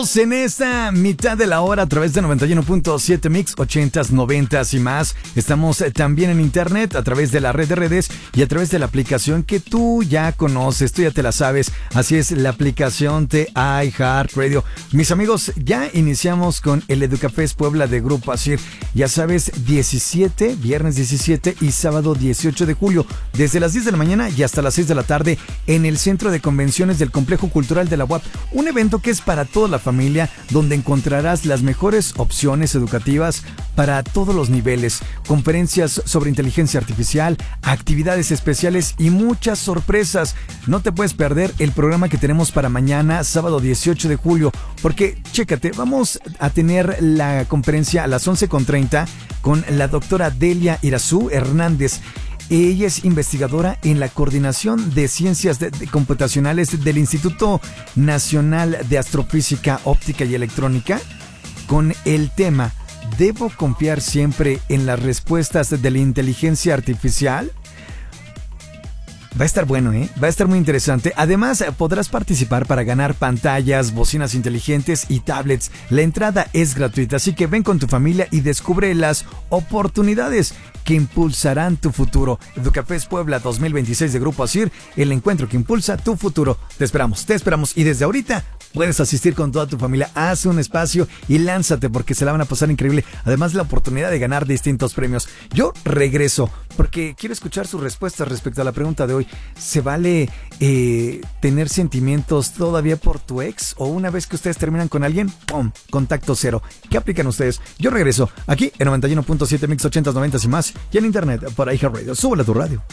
En esta mitad de la hora a través de 91.7 Mix, 80s, 90s y más. Estamos también en internet a través de la red de redes y a través de la aplicación que tú ya conoces, tú ya te la sabes. Así es, la aplicación de iHeartRadio. Mis amigos, ya iniciamos con el Educafest Puebla de Grupo Asir. Ya sabes, viernes 17 y sábado 18 de julio, desde las 10 de la mañana y hasta las 6 de la tarde en el Centro de Convenciones del Complejo Cultural de la UAP. Un evento que es para toda la familia, donde encontrarás las mejores opciones educativas para todos los niveles, conferencias sobre inteligencia artificial, actividades especiales y muchas sorpresas. No te puedes perder el programa que tenemos para mañana, sábado 18 de julio, porque chécate, vamos a tener la conferencia a las 11:30 con la doctora Delia Irazú Hernández. Ella es investigadora en la Coordinación de Ciencias Computacionales del Instituto Nacional de Astrofísica, Óptica y Electrónica, con el tema ¿Debo confiar siempre en las respuestas de la inteligencia artificial? Va a estar bueno, va a estar muy interesante. Además, podrás participar para ganar pantallas, bocinas inteligentes y tablets. La entrada es gratuita, así que ven con tu familia y descubre las oportunidades que impulsarán tu futuro. Educafest Puebla 2026 de Grupo Asir, el encuentro que impulsa tu futuro. Te esperamos y desde ahorita puedes asistir con toda tu familia. Haz un espacio y lánzate porque se la van a pasar increíble. Además, la oportunidad de ganar distintos premios. Yo regreso porque quiero escuchar sus respuestas respecto a la pregunta de hoy. ¿Se vale tener sentimientos todavía por tu ex? ¿O una vez que ustedes terminan con alguien, ¡pum!, contacto cero? ¿Qué aplican ustedes? Yo regreso aquí en 91.7 Mix, 80s, 90s y más, y en internet por iHeartRadio. Súbele a tu radio.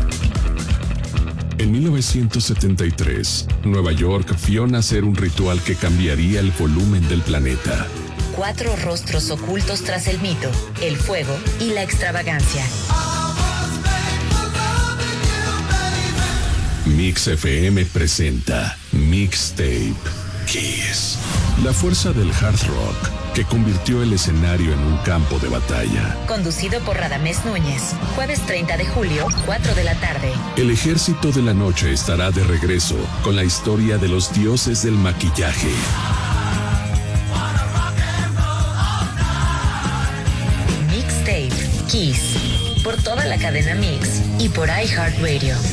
En 1973, Nueva York vio nacer un ritual que cambiaría el volumen del planeta. 4 rostros ocultos tras el mito, el fuego y la extravagancia. Mix FM presenta Mixtape Kiss. La fuerza del hard rock que convirtió el escenario en un campo de batalla. Conducido por Radamés Núñez. Jueves 30 de julio, 4 de la tarde. El ejército de la noche estará de regreso con la historia de los dioses del maquillaje. Mixtape Kiss. Por toda la cadena Mix y por iHeartRadio.